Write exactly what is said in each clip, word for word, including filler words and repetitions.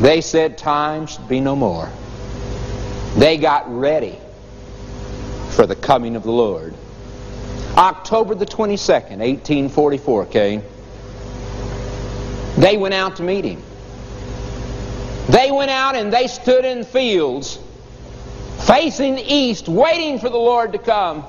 They said time should be no more. They got ready for the coming of the Lord. October the twenty-second, eighteen forty-four came. They went out to meet him. They went out and they stood in fields facing east, waiting for the Lord to come.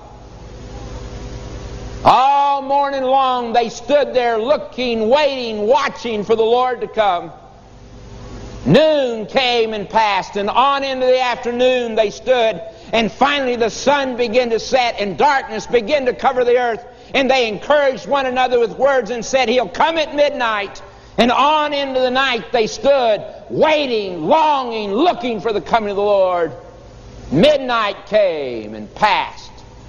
All morning long they stood there looking, waiting, watching for the Lord to come. Noon came and passed, and on into the afternoon they stood, and finally the sun began to set and darkness began to cover the earth, and they encouraged one another with words and said, "He'll come at midnight." And on into the night they stood, waiting, longing, looking for the coming of the Lord. Midnight came and passed,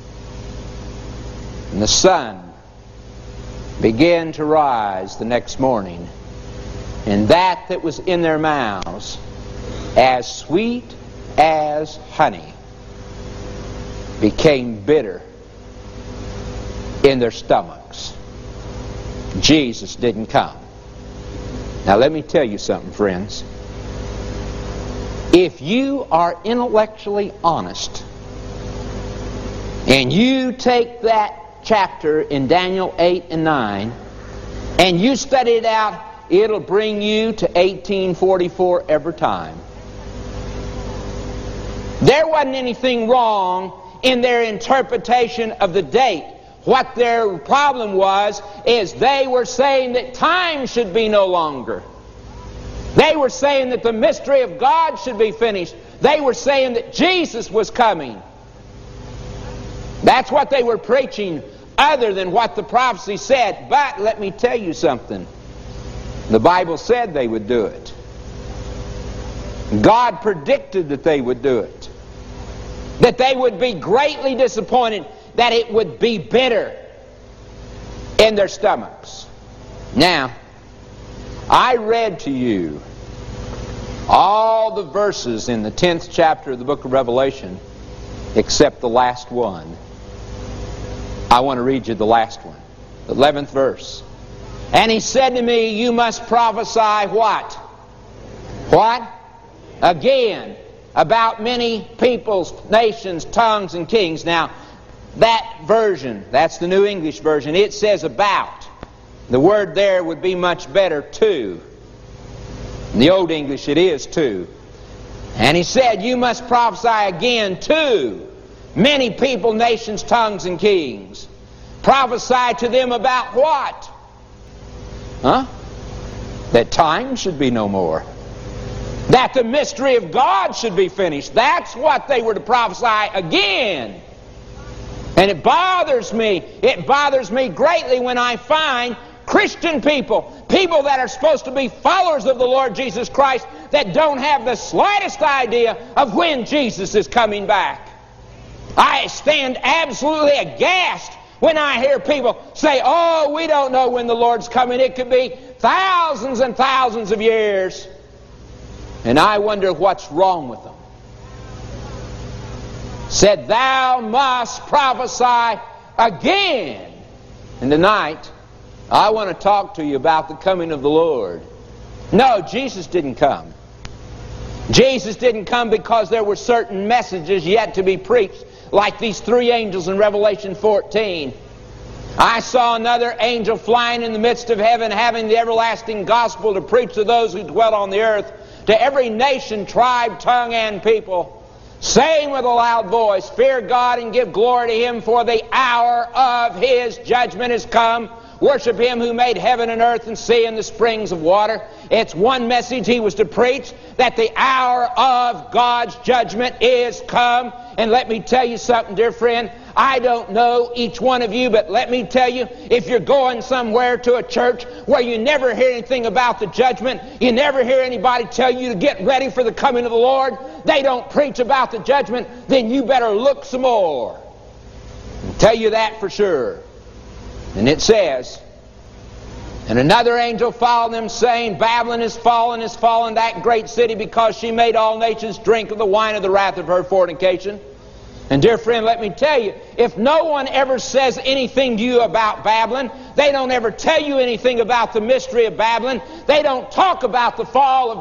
and the sun began to rise the next morning, and that that was in their mouths, as sweet as honey, became bitter in their stomachs. Jesus didn't come. Now let me tell you something, friends. If you are intellectually honest, and you take that chapter in Daniel eight and nine, and you study it out, it'll bring you to eighteen forty-four every time. There wasn't anything wrong in their interpretation of the date. What their problem was is they were saying that time should be no longer. They were saying that the mystery of God should be finished. They were saying that Jesus was coming. That's what they were preaching, other than what the prophecy said. But let me tell you something. The Bible said they would do it. God predicted that they would do it. That they would be greatly disappointed, that it would be bitter in their stomachs. Now, I read to you all the verses in the tenth chapter of the book of Revelation except the last one. I want to read you the last one, the eleventh verse. And he said to me, "You must prophesy what? What? Again, about many peoples, nations, tongues, and kings." Now, that version, that's the New English Version, it says about. The word there would be much better, to. In the Old English it is to. And he said, "You must prophesy again to many people, nations, tongues, and kings." Prophesy to them about what? Huh? That time should be no more. That the mystery of God should be finished. That's what they were to prophesy again. And it bothers me, it bothers me greatly when I find Christian people, people that are supposed to be followers of the Lord Jesus Christ, that don't have the slightest idea of when Jesus is coming back. I stand absolutely aghast when I hear people say, "Oh, we don't know when the Lord's coming. It could be thousands and thousands of years." And I wonder what's wrong with them. Said, "Thou must prophesy again." And tonight, I want to talk to you about the coming of the Lord. No, Jesus didn't come. Jesus didn't come because there were certain messages yet to be preached, like these three angels in Revelation fourteen. I saw another angel flying in the midst of heaven, having the everlasting gospel to preach to those who dwell on the earth, to every nation, tribe, tongue, and people, saying with a loud voice, "Fear God and give glory to Him, for the hour of His judgment is come. Worship Him who made heaven and earth and sea and the springs of water." It's one message he was to preach, that the hour of God's judgment is come. And let me tell you something, dear friend. I don't know each one of you, but let me tell you, if you're going somewhere to a church where you never hear anything about the judgment, you never hear anybody tell you to get ready for the coming of the Lord, they don't preach about the judgment, then you better look some more. I'll tell you that for sure. And it says, "And another angel followed them, saying, Babylon is fallen, is fallen, that great city, because she made all nations drink of the wine of the wrath of her fornication." And dear friend, let me tell you, if no one ever says anything to you about Babylon, they don't ever tell you anything about the mystery of Babylon, they don't talk about the fall of